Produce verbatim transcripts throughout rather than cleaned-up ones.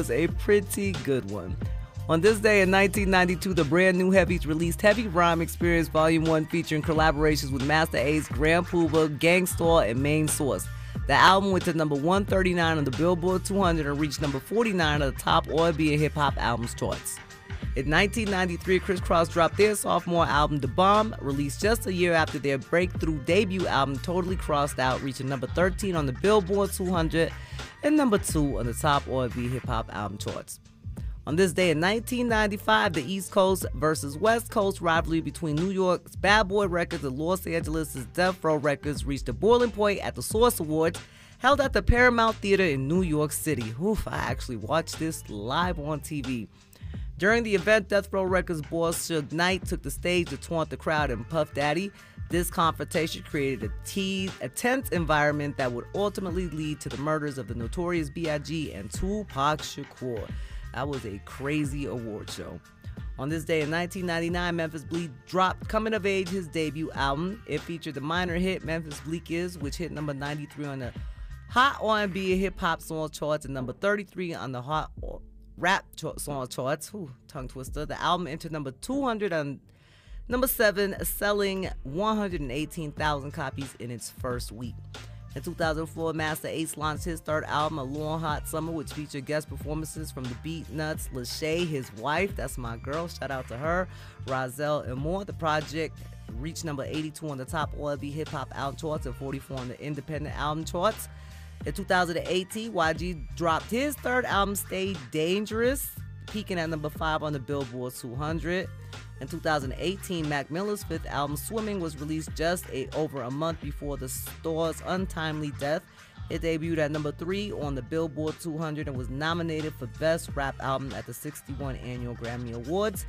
was a pretty good one. On this day in nineteen ninety-two, the brand new Heavies released Heavy Rhyme Experience Volume one featuring collaborations with Master Ace, Grand Puba, Gang Starr, and Main Source. The album went to number one thirty-nine on the Billboard two hundred and reached number forty-nine on the top R and B and hip-hop albums charts. In nineteen ninety-three, Criss Cross dropped their sophomore album, The Bomb, released just a year after their breakthrough debut album, Totally Crossed Out, reaching number thirteen on the Billboard two hundred and number two on the top R and B hip-hop album charts. On this day in nineteen ninety-five, the East Coast versus West Coast rivalry between New York's Bad Boy Records and Los Angeles' Death Row Records reached a boiling point at the Source Awards, held at the Paramount Theater in New York City. Oof, I actually watched this live on T V. During the event, Death Row Records boss Suge Knight took the stage to taunt the crowd and Puff Daddy. This confrontation created a, tease, a tense environment that would ultimately lead to the murders of the Notorious B I G and Tupac Shakur. That was a crazy award show. On this day in nineteen ninety-nine, Memphis Bleek dropped Coming of Age, his debut album. It featured the minor hit Memphis Bleek Is, which hit number ninety-three on the Hot R and B and Hip Hop Song charts and number thirty-three on the Hot Rap Song charts. Ooh, tongue twister. The album entered number two hundred on number seven, selling one hundred eighteen thousand copies in its first week. In two thousand four, Master Ace launched his third album, A Long Hot Summer, which featured guest performances from the Beatnuts, Lachey, his wife, that's my girl, shout out to her, Rozelle, and more. The project reached number eighty-two on the top R and B hip-hop album charts and forty-four on the independent album charts. In two thousand eighteen, Y G dropped his third album, Stay Dangerous, peaking at number five on the Billboard two hundred. In two thousand eighteen, Mac Miller's fifth album, Swimming, was released just a, over a month before the Star's untimely death. It debuted at number three on the Billboard two hundred and was nominated for Best Rap Album at the sixty-first Annual Grammy Awards.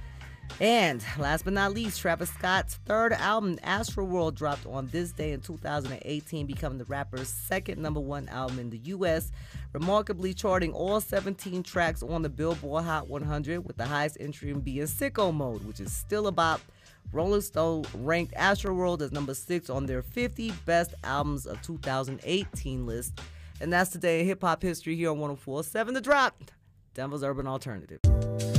And last but not least, Travis Scott's third album, Astroworld, dropped on this day in two thousand eighteen, becoming the rapper's second number one album in the U S, remarkably charting all seventeen tracks on the Billboard Hot one hundred, with the highest entry being Sicko Mode, which is still a bop. Rolling Stone ranked Astroworld as number six on their fifty Best Albums of two thousand eighteen list. And that's today in hip-hop history here on one oh four point seven The Drop, Denver's Urban Alternative.